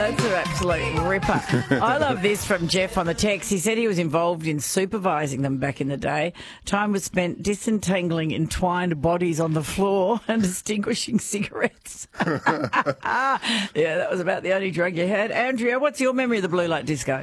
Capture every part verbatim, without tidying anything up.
that's an absolute ripper. I love this from Jeff on the text. He said he was involved in supervising them back in the day. Time was spent disentangling entwined bodies on the floor and extinguishing cigarettes. Yeah, that was about the only drug you had. Andrea, what's your memory of the blue light disco?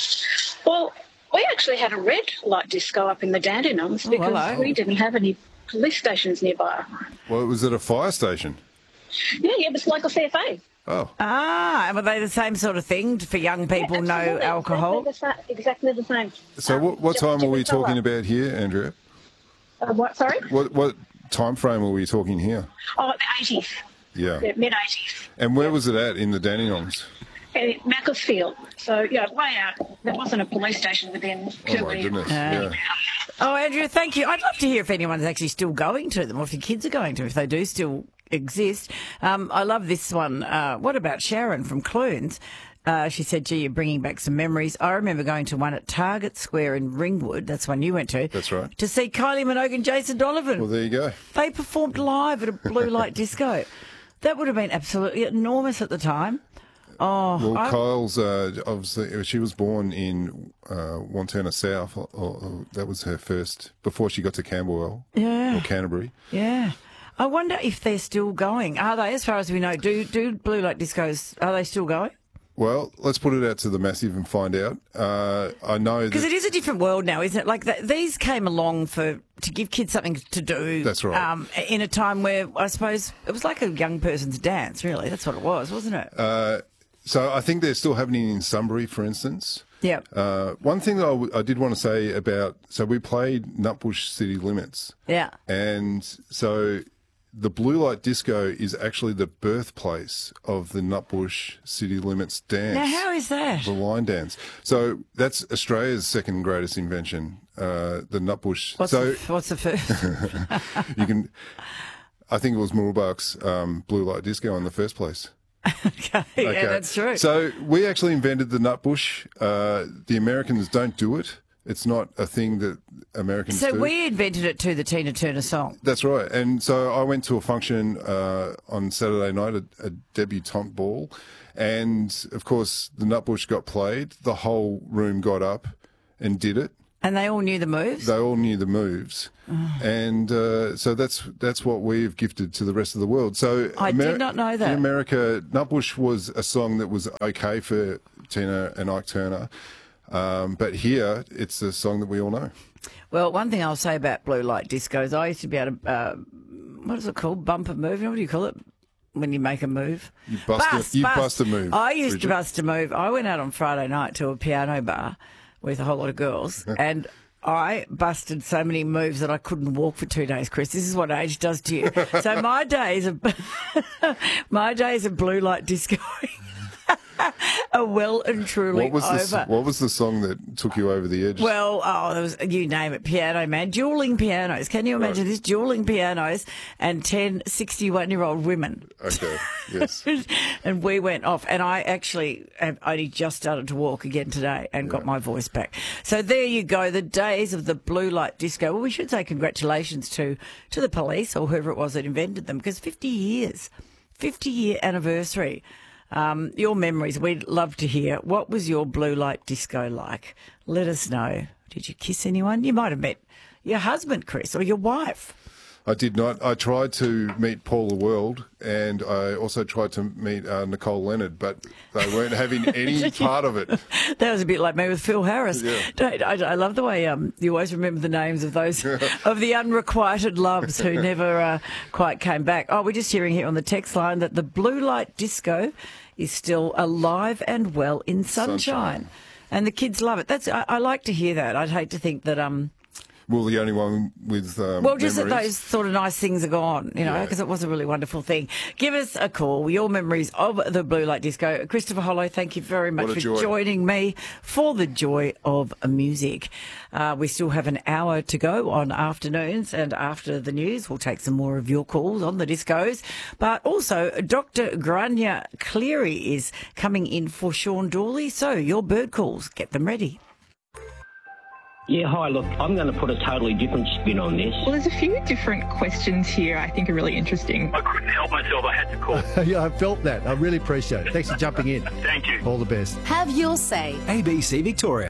Well, we actually had a red light disco up in the Dandenongs because hello. we didn't have any police stations nearby. Well, it was at a fire station. Yeah, yeah, it was like a C F A. Oh. Ah, and were they the same sort of thing for young people, no Absolutely, alcohol? Exactly the, sa- exactly the same. So Um, what, what just- time just are we a colour. talking about here, Andrea? Uh, what, sorry? What what time frame are we talking here? Oh, the eighties, Yeah. the mid-eighties. And where was it at in the Dandenongs? Uh, Macclesfield. So, yeah, way out. There wasn't a police station within Oh, my Kilby. goodness. Yeah. Oh, Andrea, thank you. I'd love to hear if anyone's actually still going to them or if your kids are going to, if they do still exist. Um, I love this one. Uh, what about Sharon from Clunes? Uh, she said, gee, you're bringing back some memories. I remember going to one at Target Square in Ringwood. That's one you went to. That's right. To see Kylie Minogue and Jason Donovan. Well, there you go. They performed live at a blue light disco. That would have been absolutely enormous at the time. Oh, Well, I- Kyle's, uh, obviously, she was born in uh, Wantirna South. Or, or, that was her first, before she got to Camberwell Yeah. or Canterbury. Yeah. I wonder if they're still going. Are they, as far as we know? Do do blue light discos, are they still going? Well, let's put it out to the massive and find out. Uh, I know Because that... it is a different world now, isn't it? Like, th these came along for to give kids something to do. That's right. Um, in a time where, I suppose, it was like a young person's dance, really. That's what it was, wasn't it? Uh, so I think they're still happening in Sunbury, for instance. yeah. Uh, one thing that I, w- I did want to say about... So we played Nutbush City Limits. Yeah. And so the Blue Light Disco is actually the birthplace of the Nutbush City Limits dance. Now, how is that? The line dance. So that's Australia's second greatest invention, uh, the Nutbush. What's, so the, what's the first? you can... I think it was Mooroolbark's um, Blue Light Disco in the first place. okay. Yeah, that's true. So we actually invented the Nutbush. Uh, the Americans don't do it. It's not a thing that Americans So do. we invented it to the Tina Turner song. That's right. And so I went to a function uh, on Saturday night, a, a debutante ball, and of course the Nutbush got played. The whole room got up and did it. And they all knew the moves? They all knew the moves, and uh, so that's that's what we've gifted to the rest of the world. So I did not know that. In America, Nutbush was a song that was okay for Tina and Ike Turner, um, but here it's a song that we all know. Well, one thing I'll say about blue light discos, I used to be able to, uh, what is it called? Bumper move? What do you call it? When you make a move? You bust, a, you bust a move. I used to Bridget. bust a move. I went out on Friday night to a piano bar with a whole lot of girls and I busted so many moves that I couldn't walk for two days, Chris. This is what age does to you. So my days of my days of blue light discoing are well and truly What was over. the What was the song that took you over the edge? Well, oh, there was, you name it, Piano Man. Dueling pianos. Can you imagine Right. this? Dueling pianos and ten sixty-one-year-old women. Okay, yes. And we went off. And I actually have only just started to walk again today and got my voice back. So there you go, the days of the blue light disco. Well, we should say congratulations to, to the police or whoever it was that invented them, because fifty years, fifty-year anniversary. Um, your memories, we'd love to hear. What was your blue light disco like? Let us know. Did you kiss anyone? You might have met your husband, Chris, or your wife. I did not. I tried to meet Paul the World, and I also tried to meet uh, Nicole Leonard, but they weren't having any part of it. That was a bit like me with Phil Harris. Yeah. Don't, I, I love the way um, you always remember the names of those, of the unrequited loves who never uh, quite came back. Oh, we're just hearing here on the text line that the blue light disco is still alive and well in sunshine. Sunshine. And the kids love it. That's I, I like to hear that. I'd hate to think that... um. Well, the only one with um, Well, just that memories. those sort of nice things are gone, you know, Yeah. because it was a really wonderful thing. Give us a call, your memories of the Blue Light Disco. Christopher Hollow, thank you very much What a for joy. joining me for the joy of music. Uh, we still have an hour to go on afternoons, and after the news, we'll take some more of your calls on the discos. But also, Doctor Grania Cleary is coming in for Sean Dawley, so your bird calls, get them ready. Yeah, hi, look, I'm going to put a totally different spin on this. Well, there's a few different questions here I think are really interesting. I couldn't help myself, I had to call. Yeah, I felt that. I really appreciate it. Thanks for jumping in. Thank you. All the best. Have your say. A B C Victoria.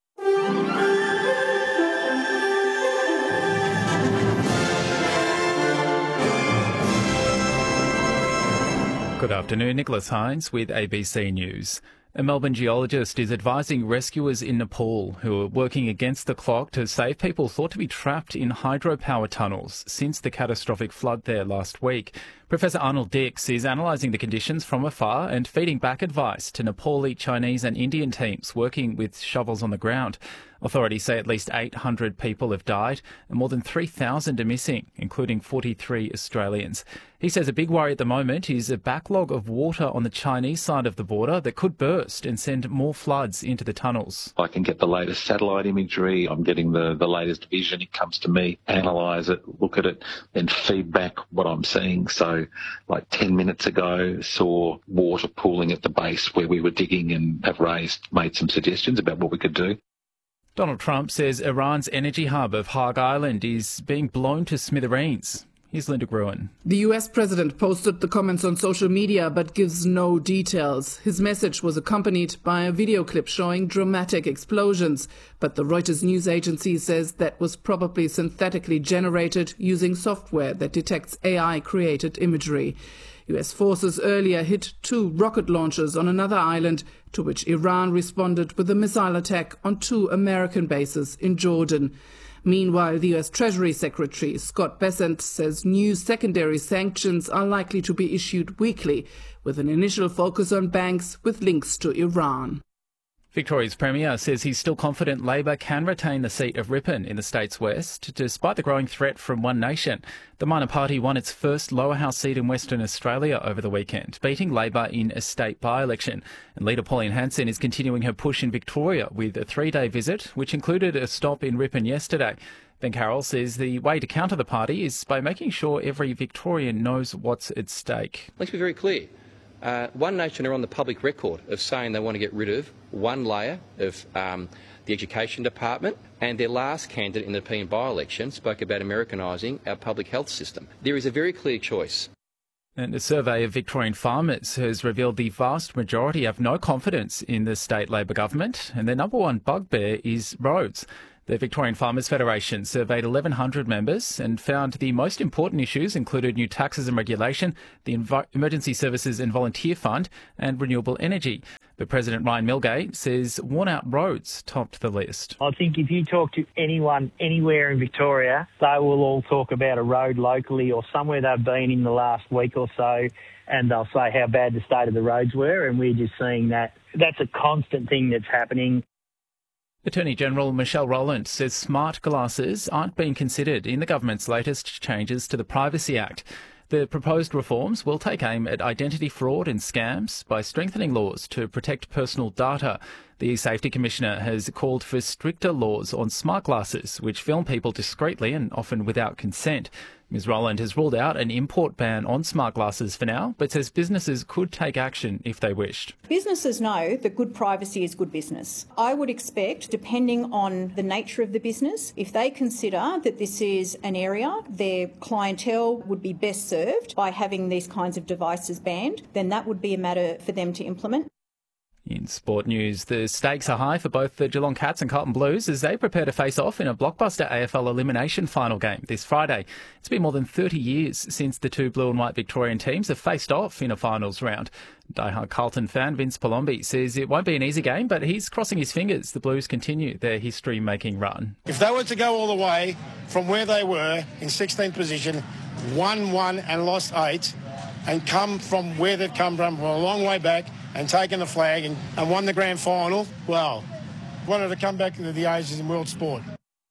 Good afternoon, Nicholas Hines with A B C News. A Melbourne geologist is advising rescuers in Nepal who are working against the clock to save people thought to be trapped in hydropower tunnels since the catastrophic flood there last week. Professor Arnold Dix is analysing the conditions from afar and feeding back advice to Nepali, Chinese and Indian teams working with shovels on the ground. Authorities say at least eight hundred people have died and more than three thousand are missing, including forty-three Australians. He says a big worry at the moment is a backlog of water on the Chinese side of the border that could burst and send more floods into the tunnels. I can get the latest satellite imagery. I'm getting the, the latest vision. It comes to me, analyse it, look at it, then feed back what I'm seeing. So like ten minutes ago, saw water pooling at the base where we were digging and have raised, made some suggestions about what we could do. Donald Trump says Iran's energy hub of Hague Island is being blown to smithereens. Here's Linda Gruen. The U S president posted the comments on social media but gives no details. His message was accompanied by a video clip showing dramatic explosions, but the Reuters news agency says that was probably synthetically generated using software that detects A I-created imagery. U S forces earlier hit two rocket launchers on another island, to which Iran responded with a missile attack on two American bases in Jordan. Meanwhile, the U S Treasury Secretary Scott Bessent says new secondary sanctions are likely to be issued weekly, with an initial focus on banks with links to Iran. Victoria's Premier says he's still confident Labor can retain the seat of Ripon in the state's west, despite the growing threat from One Nation. The minor party won its first lower house seat in Western Australia over the weekend, beating Labor in a state by-election. And leader Pauline Hanson is continuing her push in Victoria with a three-day visit, which included a stop in Ripon yesterday. Ben Carroll says the way to counter the party is by making sure every Victorian knows what's at stake. Let's be very clear. Uh, One Nation are on the public record of saying they want to get rid of one layer of um, the Education Department, and their last candidate in the European by-election spoke about Americanising our public health system. There is a very clear choice. And a survey of Victorian farmers has revealed the vast majority have no confidence in the state Labor government, and their number one bugbear is roads. The Victorian Farmers Federation surveyed eleven hundred members and found the most important issues included new taxes and regulation, the Envi- Emergency Services and Volunteer Fund, and renewable energy. But President Ryan Milgate says worn-out roads topped the list. I think if you talk to anyone anywhere in Victoria, they will all talk about a road locally or somewhere they've been in the last week or so, and they'll say how bad the state of the roads were, and we're just seeing that. That's a constant thing that's happening. Attorney General Michelle Rowland says smart glasses aren't being considered in the government's latest changes to the Privacy Act. The proposed reforms will take aim at identity fraud and scams by strengthening laws to protect personal data. The Safety Commissioner has called for stricter laws on smart glasses, which film people discreetly and often without consent. Miz Rowland has ruled out an import ban on smart glasses for now, but says businesses could take action if they wished. Businesses know that good privacy is good business. I would expect, depending on the nature of the business, if they consider that this is an area their clientele would be best served by having these kinds of devices banned, then that would be a matter for them to implement. In sport news, the stakes are high for both the Geelong Cats and Carlton Blues as they prepare to face off in a blockbuster A F L elimination final game this Friday. It's been more than thirty years since the two blue and white Victorian teams have faced off in a finals round. Diehard Carlton fan Vince Palombi says it won't be an easy game, but he's crossing his fingers the Blues continue their history-making run. If they were to go all the way from where they were in sixteenth position, won one and lost eight, and come from where they've come from, from a long way back, and taken the flag and, and won the grand final, well, wanted to come back into the Asian world sport.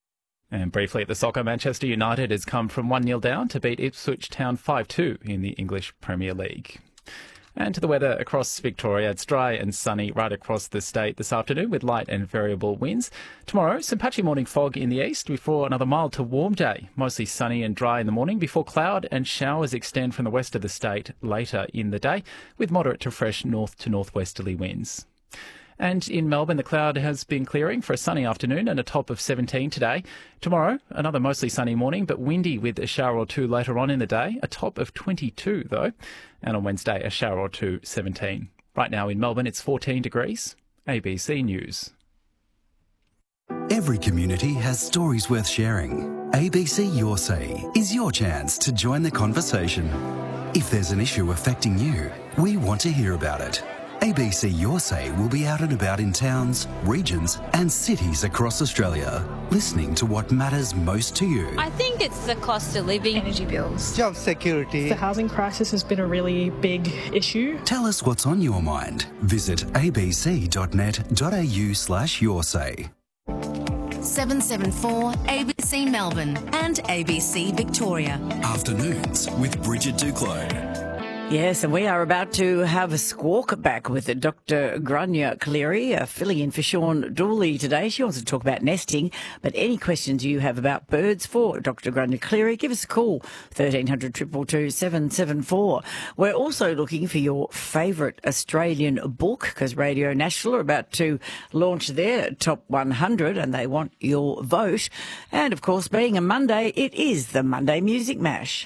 And briefly at the soccer, Manchester United has come from one nil down to beat Ipswich Town five two in the English Premier League. And to the weather across Victoria, it's dry and sunny right across the state this afternoon with light and variable winds. Tomorrow, some patchy morning fog in the east before another mild to warm day. Mostly sunny and dry in the morning before cloud and showers extend from the west of the state later in the day with moderate to fresh north to northwesterly winds. And in Melbourne, the cloud has been clearing for a sunny afternoon and a top of seventeen today. Tomorrow, another mostly sunny morning, but windy with a shower or two later on in the day, a top of twenty-two though. And on Wednesday, a shower or two, seventeen. Right now in Melbourne, it's fourteen degrees. A B C News. Every community has stories worth sharing. A B C Your Say is your chance to join the conversation. If there's an issue affecting you, we want to hear about it. A B C Your Say will be out and about in towns, regions and cities across Australia, listening to what matters most to you. I think it's the cost of living, energy bills, job security. The housing crisis has been a really big issue. Tell us what's on your mind. Visit abc.net.au slash your say. seven seven four A B C Melbourne and A B C Victoria. Afternoons with Bridget Duclos. Yes, and we are about to have a squawk back with Doctor Grania Cleary, uh, filling in for Sean Dooley today. She wants to talk about nesting, but any questions you have about birds for Doctor Grania Cleary, give us a call, thirteen hundred, two two two, seven seven four. We're also looking for your favourite Australian book, because Radio National are about to launch their top one hundred, and they want your vote. And, of course, being a Monday, it is the Monday Music Mash.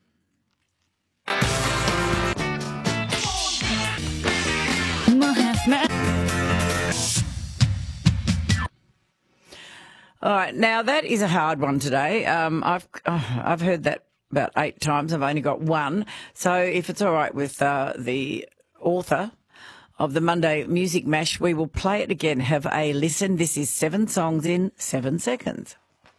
All right, now that is a hard one today. Um, I've oh, I've heard that about eight times. I've only got one. So if it's all right with uh, the author of the Monday Music Mash, we will play it again. Have a listen. This is seven songs in seven seconds.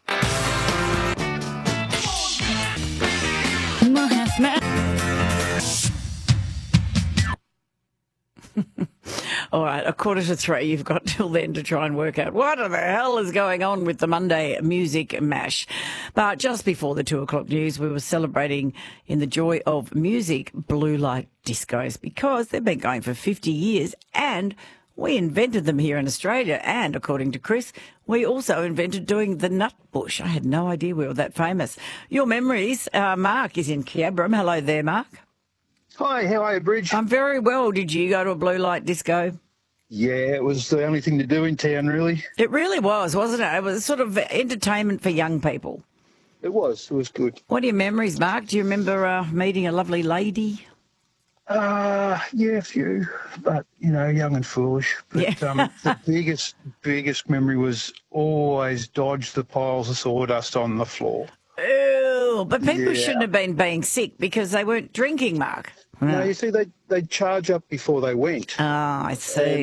All right, a quarter to three. You've got till then to try and work out what the hell is going on with the Monday Music Mash. But just before the two o'clock news, we were celebrating in the joy of music blue light discos, because they've been going for fifty years and we invented them here in Australia. And according to Chris, we also invented doing the nut bush. I had no idea we were that famous. Your memories, uh, Mark is in Kyabram. Hello there, Mark. Hi, how are you, Bridge? I'm very well. Did you go to a blue light disco? Yeah, it was the only thing to do in town, really. It really was, wasn't it? It was sort of entertainment for young people. It was. It was good. What are your memories, Mark? Do you remember uh, meeting a lovely lady? Uh, yeah, a few, but, you know, young and foolish. But yeah. um, the biggest, biggest memory was always dodge the piles of sawdust on the floor. Ew, but people Yeah. shouldn't have been being sick because they weren't drinking, Mark. No, you see, they they'd charge up before they went. Ah, I see.